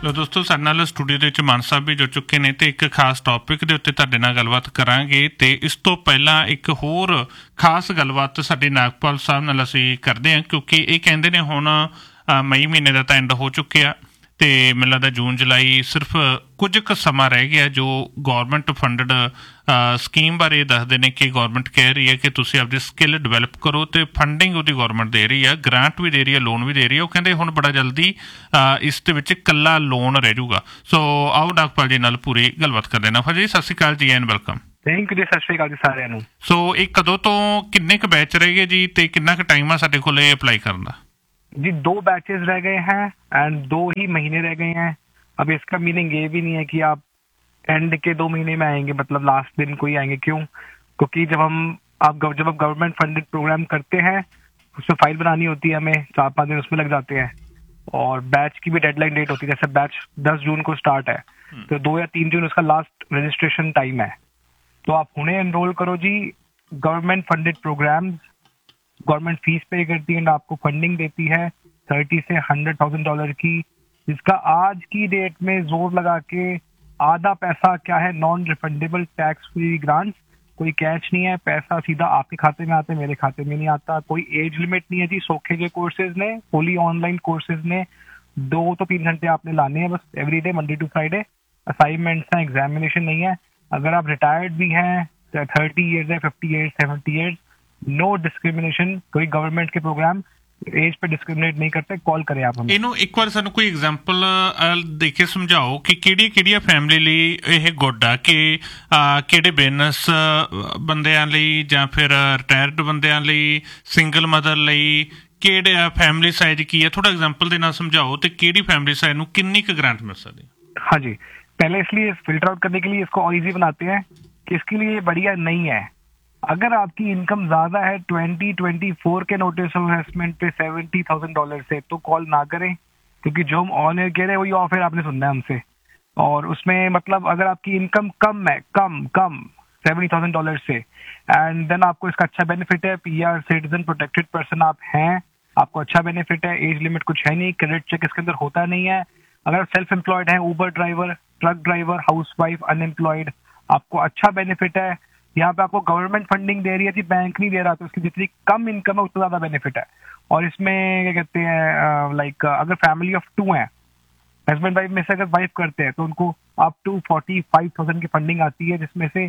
ਲੋ ਦੋਸਤੋ, ਸਾਡੇ ਨਾਲ ਸਟੂਡੀਓ ਦੇ ਵਿੱਚ ਮਾਨ ਸਾਹਿਬ ਵੀ ਜੁੜ ਚੁੱਕੇ ਨੇ ਤੇ ਇੱਕ ਖਾਸ ਟੌਪਿਕ ਦੇ ਉੱਤੇ ਤੁਹਾਡੇ ਨਾਲ ਗੱਲਬਾਤ ਕਰਾਂਗੇ। ਤੇ ਇਸ ਤੋਂ ਪਹਿਲਾਂ ਇੱਕ ਹੋਰ ਖਾਸ ਗੱਲਬਾਤ ਸਾਡੇ ਨਾਗਪਾਲ ਸਾਹਿਬ ਨਾਲ ਅਸੀਂ ਕਰਦੇ ਹਾਂ, ਕਿਉਂਕਿ ਇਹ ਕਹਿੰਦੇ ਨੇ ਹੁਣ ਮਈ ਮਹੀਨੇ ਦਾ ਤਾਂ ਐਂਡ ਹੋ ਚੁੱਕਿਆ ਤੇ ਮੈਨੂੰ ਲੱਗਦਾ ਜੂਨ ਜੁਲਾਈ ਸਿਰਫ ਕੁਝ ਕੁ ਸਮਾਂ ਰਹਿ ਗਿਆ। ਜੋ ਗੌਰਮੈਂਟ ਫੰਡਡ ਸਕੀਮ ਬਾਰੇ ਦੱਸਦੇ ਨੇ ਕਿ ਗੌਰਮੈਂਟ ਕਹਿ ਰਹੀ ਹੈ ਕਿ ਤੁਸੀਂ ਆਪਦੀ ਸਕਿੱਲ ਡਿਵੈਲਪ ਕਰੋ ਤੇ ਫੰਡਿੰਗ ਉਹਦੀ ਗੌਰਮੈਂਟ ਦੇ ਰਹੀ ਆ, ਗ੍ਰਾਂਟ ਵੀ ਦੇ ਰਹੀ ਹੈ, ਲੋਨ ਵੀ ਦੇ ਰਹੀ ਹੈ। ਉਹ ਕਹਿੰਦੇ ਹੁਣ ਬੜਾ ਜਲਦੀ ਇਸ ਦੇ ਵਿੱਚ ਇਕੱਲਾ ਲੋਨ ਰਹਿ ਜਾਊਗਾ। ਸੋ ਆਓ ਨਾਗਪਾਲ ਜੀ ਨਾਲ ਪੂਰੀ ਗੱਲਬਾਤ ਕਰਦੇ ਨਾ। ਜੀ ਸਤਿ ਸ਼੍ਰੀ ਅਕਾਲ ਜੀ ਐਂਡ ਵੈਲਕਮ। ਥੈਂਕ ਯੂ ਜੀ, ਸਤਿ ਸ਼੍ਰੀ ਅਕਾਲ ਜੀ ਸਾਰਿਆਂ ਨੂੰ। ਸੋ ਇਹ ਕਦੋਂ ਤੋਂ ਕਿੰਨੇ ਕੁ ਬੈਚ ਰਹਿ ਗਏ ਜੀ ਤੇ कितना टाइम है ਸਾਡੇ ਕੋਲ अप्लाई करने का? जी 2 बैचेस रह गए हैं एंड 2 ही महीने रह गए हैं। अब इसका मीनिंग ये भी नहीं है कि आप एंड के 2 महीने में आएंगे, मतलब लास्ट दिन कोई आएंगे। क्यों? क्योंकि जब आप गवर्नमेंट फंडेड प्रोग्राम करते हैं उसमें फाइल बनानी होती है, हमें 4-5 दिन उसमें लग जाते हैं और बैच की भी डेडलाइन डेट होती है। जैसे बैच 10 जून को स्टार्ट है तो 2 या 3 जून उसका लास्ट रजिस्ट्रेशन टाइम है। तो आप उन्हें एनरोल करो जी। Government funded programmes, government fees पे करती है एंड आपको फंडिंग देती है 30 से $100,000 की, जिसका आज की डेट में जोर लगा के आधा पैसा क्या है, non refundable tax free grants. कोई कैश नहीं है, पैसा सीधा आपके खाते में आता है, मेरे खाते में नहीं आता। कोई एज लिमिट नहीं है जी। सोखे के कोर्सेज ने, फुली ऑनलाइन कोर्सेज ने 2 तो 3 घंटे आपने लाने हैं बस everyday, Monday to Friday. Assignments हैं, एग्जामिनेशन नहीं है। अगर आप रिटायर्ड भी हैं, 30 ईयर्स है, 50 ईयर्स, 70 ईयर्स, नो डिस्क्रिमिनेशन। कोई गवर्नमेंट के प्रोग्राम एज पे डिस्क्रिमिनेट नहीं करते। कॉल करें आप हमें। ਇਹਨੂੰ ਇੱਕ ਵਾਰ ਸਾਨੂੰ ਕੋਈ ਐਗਜ਼ਾਮਪਲ ਦੇ ਕੇ ਸਮਝਾਓ ਕਿ ਕਿਹੜੀਆਂ ਫੈਮਿਲੀ ਲਈ ਇਹ ਗੁੱਡ ਆ, ਕਿ ਕਿਹੜੇ ਬਿਜ਼ਨਸ ਬੰਦਿਆਂ ਲਈ ਜਾਂ ਫਿਰ ਰਿਟਾਇਰਡ ਬੰਦਿਆਂ ਲਈ, ਸਿੰਗਲ ਮਦਰ ਲਈ, ਕਿਹੜੇ ਫੈਮਿਲੀ ਸਾਈਜ਼ ਕੀ ਹੈ, ਥੋੜਾ ਐਗਜ਼ਾਮਪਲ ਦੇ ਨਾਲ ਸਮਝਾਓ ਤੇ ਕਿਹੜੀ फैमिली साइज ਨੂੰ कितनी का ग्रांट मिल सकती है। हाँ जी, पहले इसलिए फिल्टर आउट करने के लिए इसको और इजी बनाते हैं कि इसके लिए बढ़िया नहीं है। अगर आपकी इनकम ज्यादा है 2024 के नोटिस ऑफ असेसमेंट पे $70,000 से, तो कॉल ना करें, क्योंकि जो हम ऑन एयर कह रहे हैं वही ऑफ एयर आपने सुनना है हमसे। और उसमें मतलब अगर आपकी इनकम कम है, कम $70,000 से, एंड देन आपको इसका अच्छा बेनिफिट है। PR सिटीजन प्रोटेक्टेड पर्सन आप हैं, आपको अच्छा बेनिफिट है। एज लिमिट कुछ है नहीं, क्रेडिट चेक इसके अंदर होता नहीं है। अगर आप सेल्फ एम्प्लॉयड हैं, Uber driver, truck driver, housewife, unemployed, आपको अच्छा बेनिफिट है। यहाँ पे आपको गवर्नमेंट फंडिंग दे रही है जी, बैंक नहीं दे रहा, तो इसकी जितनी कम इनकम है उतना ज्यादा बेनिफिट है। और इसमें क्या कहते हैं, लाइक अगर फैमिली ऑफ 2 है, हस्बैंड वाइफ में से अगर वाइफ करते हैं तो उनको अप टू 45,000 की फंडिंग आती है, जिसमें से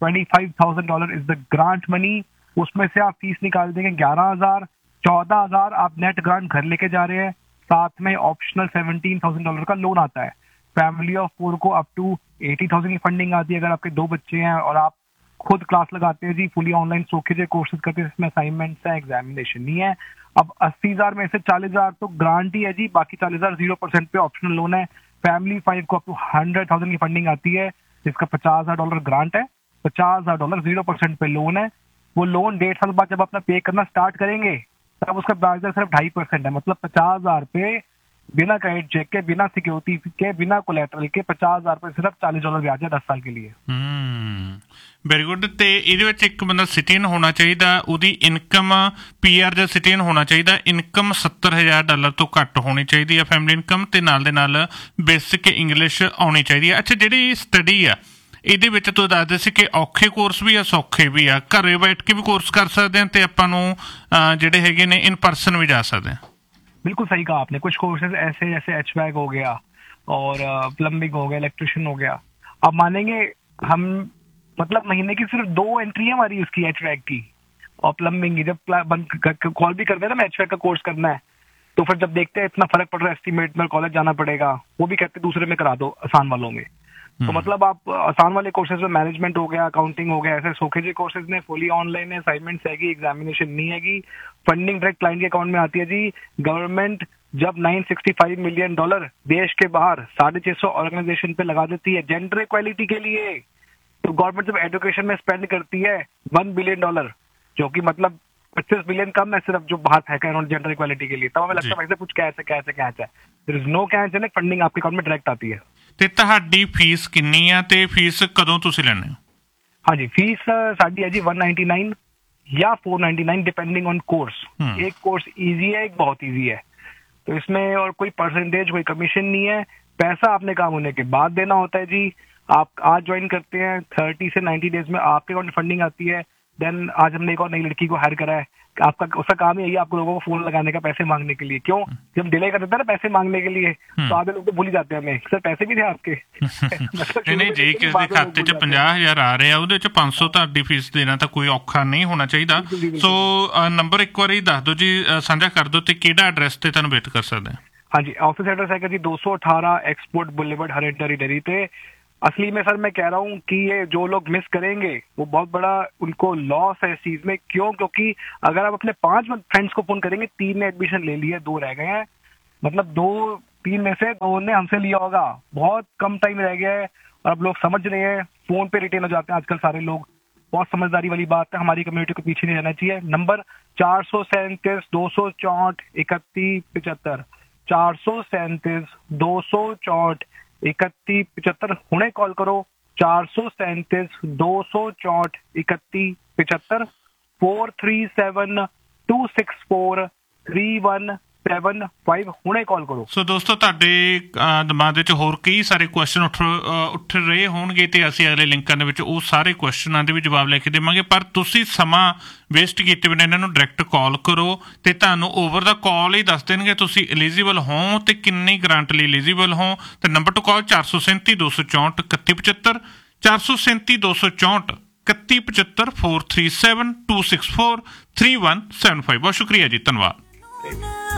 $25,000 इज द ग्रांट मनी। उसमें से आप फीस निकाल देंगे 11,000, 14,000 आप नेट ग्रांट घर लेके जा रहे हैं। साथ में ऑप्शनल $17,000 का लोन आता है। फैमिली ऑफ 4 को अप टू 80,000 की फंडिंग आती है अगर आपके 2 बच्चे हैं और आप खुद क्लास लगाते हैं जी, फुली ऑनलाइन सोखे कोर्सेज करते हैं, जिसमें असाइनमेंट्स है, एग्जामिनेशन नहीं है। अब 80,000 में से 40,000 तो ग्रांट ही है जी, बाकी 40,000 0% पे ऑप्शनल लोन है। फैमिली 5 को अप टू 100,000 की फंडिंग आती है, जिसका $50,000 ग्रांट है, $50,000 0% पे लोन है। वो लोन 1.5 साल बाद जब अपना पे करना स्टार्ट करेंगे तब उसका ब्याज दर सिर्फ 2.5% है। मतलब 50,000 पे बिना क्रेडिट चेक के, बिना सिक्योरिटी के, बिना कोलेटरल के 50,000 पे सिर्फ $40 ब्याज है 10 साल के लिए। Very good. ਤੇ ਇਹਦੇ ਵਿੱਚ ਇੱਕ ਬੰਦਾ ਸਿਟੀਜ਼ਨ ਹੋਣਾ ਚਾਹੀਦਾ, ਉਹਦੀ ਇਨਕਮ PR ਜਾਂ ਸਿਟੀਜ਼ਨ ਹੋਣਾ ਚਾਹੀਦਾ, ਇਨਕਮ $70,000 ਤੋਂ ਘੱਟ ਹੋਣੀ ਚਾਹੀਦੀ ਆ ਫੈਮਿਲੀ ਇਨਕਮ, ਤੇ ਨਾਲ ਦੇ ਨਾਲ ਬੇਸਿਕ ਇੰਗਲਿਸ਼ ਆਉਣੀ ਚਾਹੀਦੀ ਆ। ਅੱਛਾ, ਜਿਹੜੀ ਸਟੱਡੀ ਆ ਇਹਦੇ ਵਿੱਚ ਤੂੰ ਦੱਸਦੇ ਸੀ ਕਿ ਔਖੇ ਕੋਰਸ ਵੀ ਆ, ਸੌਖੇ ਵੀ ਆ, ਘਰੇ ਬੈਠ ਕੇ ਵੀ ਕੋਰਸ ਕਰ ਸਕਦੇ ਆ ਤੇ ਆਪਾਂ ਨੂੰ ਜਿਹੜੇ ਹੈਗੇ ਨੇ ਇਨ ਪਰਸਨ ਵੀ ਜਾ ਸਕਦੇ ਆ। बिल्कुल सही कहा आपने। कुछ कोर्सेज ऐसे जैसे HVAC हो गया और प्लम्बिंग हो गया, इलेक्ट्रिशियन हो गया। आप मानेंगे हम मतलब महीने की सिर्फ 2 एंट्री है हमारी उसकी HVAC की और प्लम्बिंग की। जब कॉल भी करते हैं ना, मैं HVAC का कोर्स करना है, तो फिर जब देखते हैं इतना फर्क पड़ रहा है, एस्टीमेट में कॉलेज जाना पड़ेगा, वो भी कहते दूसरे में करा दो, आसान वालों में। तो मतलब आप आसान वाले कोर्सेज में मैनेजमेंट हो गया, अकाउंटिंग हो गया, ऐसे सोखे जी कोर्सेज ने फुली ऑनलाइन है, असाइनमेंट्स हैगी, एग्जामिनेशन नहीं हैगी, फंडिंग डायरेक्ट क्लाइंट के अकाउंट में आती है जी। गवर्नमेंट जब $965 मिलियन देश के बाहर 650 ऑर्गेनाइजेशन पे लगा देती है जेंडर इक्वालिटी के लिए, तो गवर्नमेंट जब एजुकेशन में स्पेंड करती है $1 बिलियन, जो कि मतलब 25 बिलियन कम है सिर्फ जो बाहर फेंका है उन्होंने जेंडर इक्वालिटी के लिए, तब हमें लगता है वैसे कुछ कैच है। देयर इज नो कैच है, फंडिंग आपके अकाउंट में डायरेक्ट आती है। ਤੇ ਤੁਹਾਡੀ ਫੀਸ ਕਿੰਨੀ ਆ ਤੇ ਫੀਸ ਕਦੋਂ ਤੁਸੀਂ ਲੈਣੇ ਹੋ? हाँ जी, फीस साड़ी है जी 199 या 499 डिपेंडिंग ऑन कोर्स। एक कोर्स इजी है, एक बहुत इजी है, तो इसमें और कोई परसेंटेज, कोई कमीशन नहीं है। पैसा आपने काम होने के बाद देना होता है जी। आप आज ज्वाइन करते हैं, 30 से 90 डेज में आपके अकाउंट में फंडिंग आती है। देन आज हमने एक और नई लड़की को हायर करा है, आपका उसका काम ही यही है आपको लोगों को फोन लगाने का, पैसे मांगने के लिए। क्यों? जब डिले कर देता है ना पैसे मांगने के लिए, तो आधे लोग तो भूल ही जाते हैं हमें, सर पैसे भी थे आपके। नहीं ਜੇ ਕਿਸੇ ਦੇ ਖਾਤੇ 'ਚ 50,000 ਆ ਰਿਹਾ ਉਹਦੇ 'ਚ 500 ਤੁਹਾਡੀ ਫੀਸ ਦੇਣਾ ਤਾਂ ਕੋਈ ਔਖਾ ਨਹੀਂ ਹੋਣਾ ਚਾਹੀਦਾ। ਸੋ ਨੰਬਰ ਇੱਕ ਵਾਰੀ ਦੱਸ ਦਿਓ ਜੀ, ਸਾਂਝਾ ਕਰ ਦਿਓ, ਤੇ ਕਿਹੜਾ ਐਡਰੈਸ ਤੇ ਤੁਹਾਨੂੰ ਵੇਟ ਕਰ ਸਕਦੇ ਹਾਂ? हाँ जी, ऑफिस एड्रेस है जी 218 एक्सपोर्ट बुलेवर्ड हरिद्वार डेरी पे। असली में सर मैं कह रहा हूँ कि ये जो लोग मिस करेंगे वो बहुत बड़ा उनको लॉस है इस चीज में। क्यों? क्योंकि अगर आप अपने 5 फ्रेंड्स को फोन करेंगे, 3 ने एडमिशन ले लिया, 2 रह गए हैं, मतलब 2-3 में से 2 ने हमसे लिया होगा, बहुत कम टाइम रह गया है। और अब लोग समझ रहे हैं, फोन पे रिटेन हो जाते हैं आजकल सारे लोग, बहुत समझदारी वाली बात है। हमारी कम्युनिटी को पीछे नहीं रहना चाहिए। नंबर 437 264 31 75, 437 264 31 75। हुणे कॉल करो, 437 264 31 75, 437264 3175। ਹੁਣੇ ਕਾਲ ਕਰੋ। ਸੋ ਦੋਸਤੋ, ਤੁਹਾਡੇ ਦਿਮਾਗ ਵਿੱਚ ਹੋਰ ਕਈ ਸਾਰੇ ਕੁਐਸਚਨ ਉੱਠ ਰਹੇ ਹੋਣਗੇ, ਤੇ ਅਸੀਂ ਅਗਲੇ ਲਿੰਕਾਂ ਦੇ ਵਿੱਚ ਉਹ ਸਾਰੇ ਕੁਐਸਚਨਾਂ ਦੇ ਵੀ ਜਵਾਬ ਲੈ ਕੇ ਦੇਵਾਂਗੇ। ਪਰ ਤੁਸੀਂ ਸਮਾਂ ਵੇਸਟ ਕੀਤੇ ਬਿਨਾਂ ਇਹਨਾਂ ਨੂੰ ਡਾਇਰੈਕਟ ਕਾਲ ਕਰੋ, ਤੇ ਤੁਹਾਨੂੰ ਓਵਰ ਦਾ ਕਾਲ ਹੀ ਦੱਸ ਦੇਣਗੇ ਤੁਸੀਂ ਐਲੀਜੀਬਲ ਹੋ ਤੇ ਕਿੰਨੀ ਗ੍ਰਾਂਟ ਲਈ ਐਲੀਜੀਬਲ ਹੋ। ਤੇ ਨੰਬਰ ਟੂ ਕਾਲ 437 264 31 75, 437 264 31 75, 437 264 3175। ਬਹੁਤ ਸ਼ੁਕਰੀਆ ਜੀ, ਧੰਨਵਾਦ।